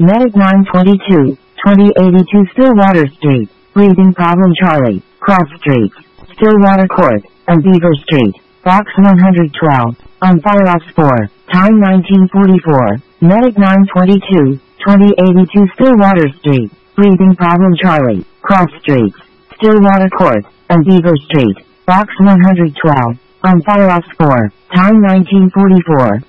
Medic 922, 2082 Stillwater Street, Breathing Problem Charlie, Cross Street, Stillwater Court, and Beaver Street, Box 112, on Firefox 4, time 1944. Medic 922, 2082 Stillwater Street, Breathing Problem Charlie, Cross Street, Stillwater Court, and Beaver Street, Box 112, on Firefox 4, time 1944.